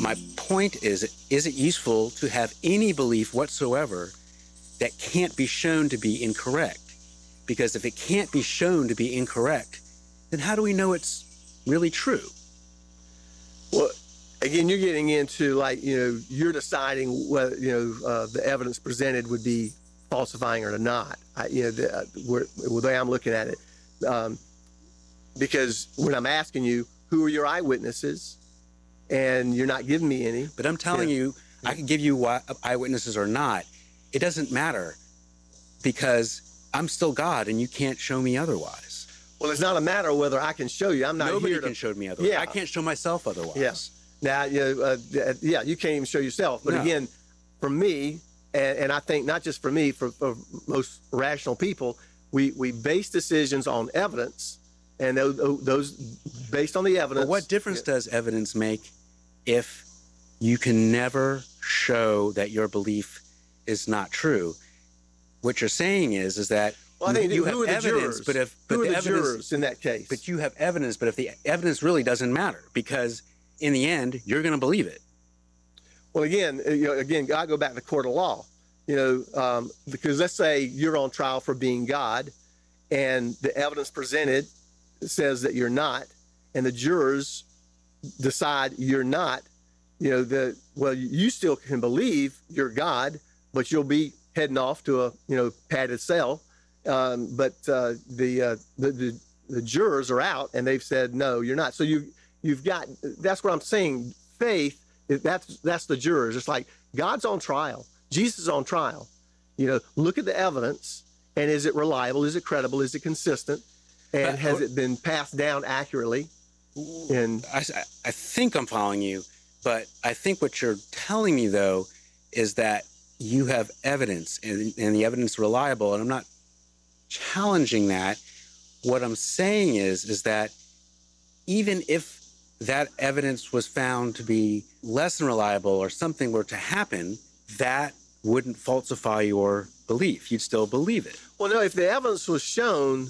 My point is it useful to have any belief whatsoever that can't be shown to be incorrect? Because if it can't be shown to be incorrect, then how do we know it's really true? Well, again, you're getting into you're deciding whether the evidence presented would be falsifying or not. The way I'm looking at it, because when I'm asking you who are your eyewitnesses, and you're not giving me any. But I'm telling you, I can give you eyewitnesses or not. It doesn't matter, because I'm still God, and you can't show me otherwise. Well, it's not a matter of whether I can show you. I'm not Nobody here to... can show me otherwise. I can't show myself otherwise. Yes. Now, you can't even show yourself. But again, for me, and I think not just for me, for most rational people, we base decisions on evidence, and those based on the evidence. But what difference does evidence make if you can never show that your belief is not true? What you're saying is that I think you who have are the evidence, jurors? who are the jurors in that case? But you have evidence, but if the evidence really doesn't matter, because in the end, you're going to believe it. Well, again, I go back to court of law, because let's say you're on trial for being God, and the evidence presented says that you're not, and the jurors decide you're not. You still can believe you're God, but you'll be heading off to a padded cell. But the jurors are out, and they've said no, you're not. So you've got, that's what I'm saying. Faith, that's the jurors. It's like God's on trial, Jesus is on trial. Look at the evidence, and is it reliable? Is it credible? Is it consistent? And has it been passed down accurately? And I think I'm following you, but I think what you're telling me though is that you have evidence, and the evidence is reliable, and I'm not challenging that. What I'm saying is that even if that evidence was found to be less than reliable, or something were to happen, that wouldn't falsify your belief. You'd still believe it. Well, no, if the evidence was shown